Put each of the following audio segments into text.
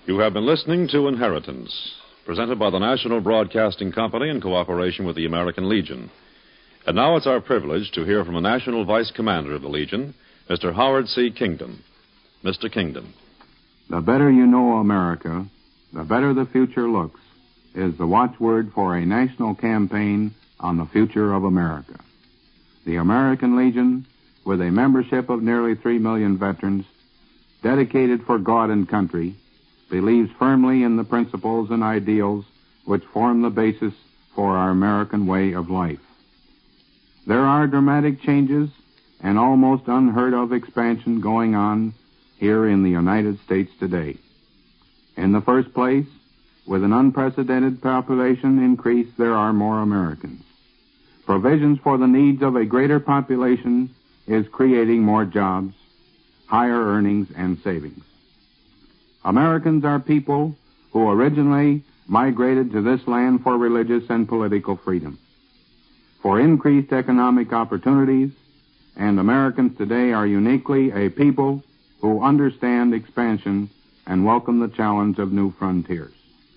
You have been listening to Inheritance, presented by the National Broadcasting Company in cooperation with the American Legion. And now it's our privilege to hear from the National Vice Commander of the Legion, Mr. Howard C. Kingdom. Mr. Kingdom. The better you know America, the better the future looks, is the watchword for a national campaign on the future of America. The American Legion, with a membership of nearly 3 million veterans, dedicated for God and country, believes firmly in the principles and ideals which form the basis for our American way of life. There are dramatic changes and almost unheard of expansion going on here in the United States today. In the first place, with an unprecedented population increase, there are more Americans. Provisions for the needs of a greater population is creating more jobs, higher earnings, and savings. Americans are people who originally migrated to this land for religious and political freedom, for increased economic opportunities, and Americans today are uniquely a people who understand expansion and welcome the challenge of new frontiers.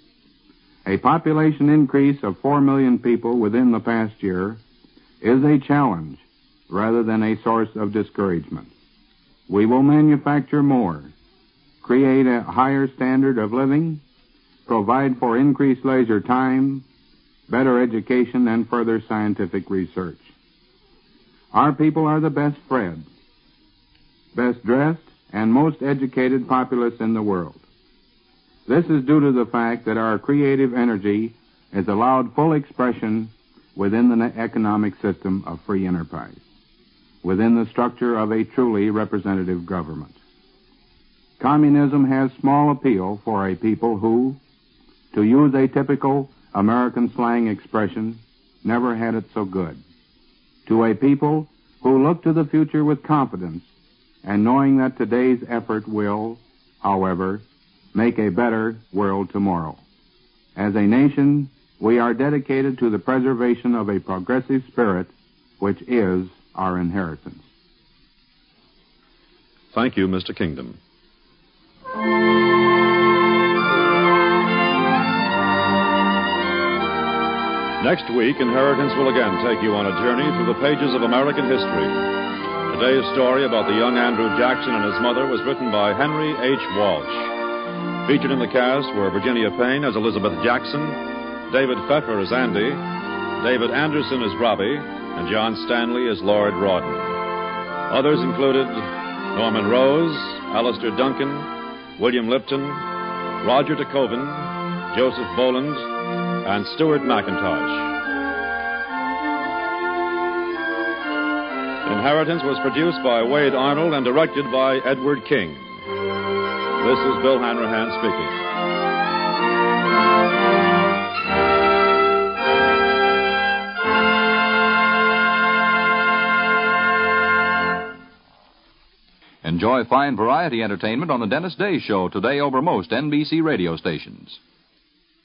A population increase of 4 million people within the past year is a challenge rather than a source of discouragement. We will manufacture more, create a higher standard of living, provide for increased leisure time, better education, and further scientific research. Our people are the best fed, best dressed, and most educated populace in the world. This is due to the fact that our creative energy is allowed full expression within the economic system of free enterprise, within the structure of a truly representative government. Communism has small appeal for a people who, to use a typical American slang expression, never had it so good. To a people who look to the future with confidence and knowing that today's effort will, however, make a better world tomorrow. As a nation, we are dedicated to the preservation of a progressive spirit, which is our inheritance. Thank you, Mr. Kingdom. Next week, Inheritance will again take you on a journey through the pages of American history. Today's story about the young Andrew Jackson and his mother was written by Henry H. Walsh. Featured in the cast were Virginia Payne as Elizabeth Jackson, David Pfeffer as Andy, David Anderson as Robbie, and John Stanley as Lord Rawdon. Others included Norman Rose, Alistair Duncan, William Lipton, Roger DeKoven, Joseph Boland, and Stuart McIntosh. Inheritance was produced by Wade Arnold and directed by Edward King. This is Bill Hanrahan speaking. Enjoy fine variety entertainment on the Dennis Day Show today over most NBC radio stations.